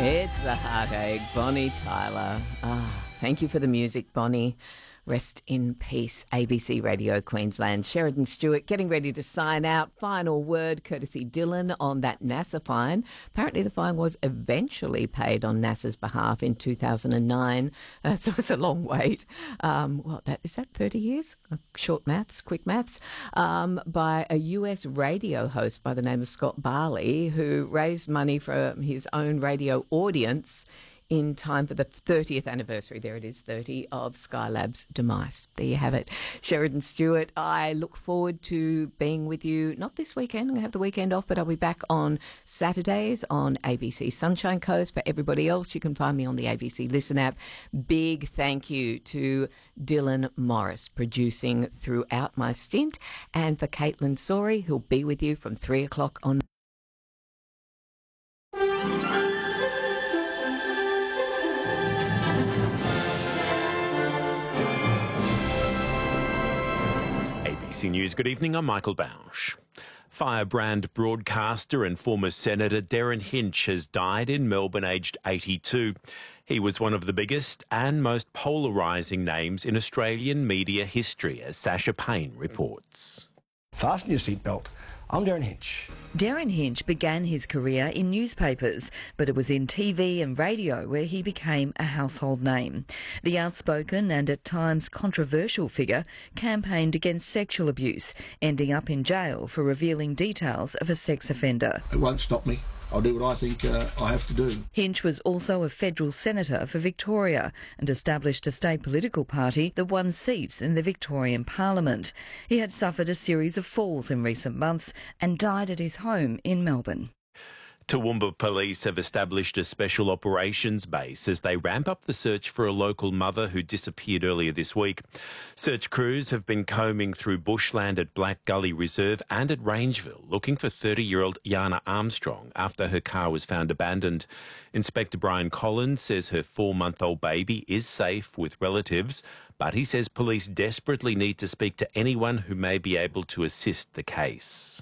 It's a heartache, Bonnie Tyler. Thank you for the music, Bonnie. Rest in peace, ABC Radio Queensland. Sheridan Stewart getting ready to sign out. Final word, courtesy Dylan, on that NASA fine. Apparently the fine was eventually paid on NASA's behalf in 2009. So it's a long wait. Is that 30 years? Short maths, quick maths. By a US radio host by the name of Scott Barley, who raised money for his own radio audience in time for the 30th anniversary, there it is, 30, of Skylab's demise. There you have it. Sheridan Stewart, I look forward to being with you, not this weekend, I'm going to have the weekend off, but I'll be back on Saturdays on ABC Sunshine Coast. For everybody else, you can find me on the ABC Listen app. Big thank you to Dylan Morris, producing throughout my stint, and for Caitlin Sorey, who'll be with you from 3 o'clock on ABC News. Good evening, I'm Michael Bausch. Firebrand broadcaster and former Senator Derryn Hinch has died in Melbourne, aged 82. He was one of the biggest and most polarising names in Australian media history, as Sasha Payne reports. Fasten your seatbelt. I'm Derryn Hinch. Derryn Hinch began his career in newspapers, but it was in TV and radio where he became a household name. The outspoken and at times controversial figure campaigned against sexual abuse, ending up in jail for revealing details of a sex offender. It won't stop me. I'll do what I think I have to do. Hinch was also a federal senator for Victoria and established a state political party that won seats in the Victorian Parliament. He had suffered a series of falls in recent months and died at his home in Melbourne. Toowoomba police have established a special operations base as they ramp up the search for a local mother who disappeared earlier this week. Search crews have been combing through bushland at Black Gully Reserve and at Rangeville, looking for 30-year-old Yana Armstrong after her car was found abandoned. Inspector Brian Collins says her 4-month-old baby is safe with relatives, but he says police desperately need to speak to anyone who may be able to assist the case.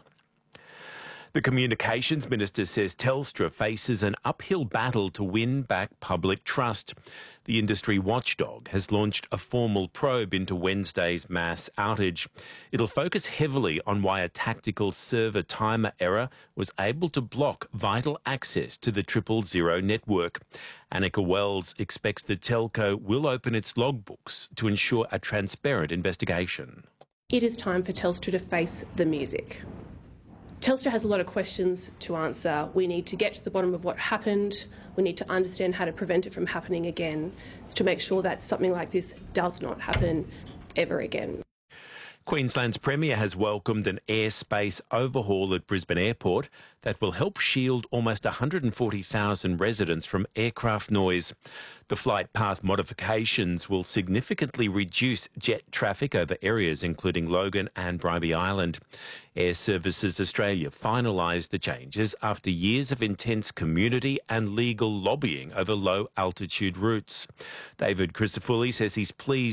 The Communications Minister says Telstra faces an uphill battle to win back public trust. The industry watchdog has launched a formal probe into Wednesday's mass outage. It'll focus heavily on why a tactical server timer error was able to block vital access to the 000 network. Annika Wells expects the telco will open its logbooks to ensure a transparent investigation. It is time for Telstra to face the music. Telstra has a lot of questions to answer. We need to get to the bottom of what happened. We need to understand how to prevent it from happening again, to make sure that something like this does not happen ever again. Queensland's Premier has welcomed an airspace overhaul at Brisbane Airport that will help shield almost 140,000 residents from aircraft noise. The flight path modifications will significantly reduce jet traffic over areas including Logan and Bribie Island. Air Services Australia finalised the changes after years of intense community and legal lobbying over low-altitude routes. David Crisafulli says he's pleased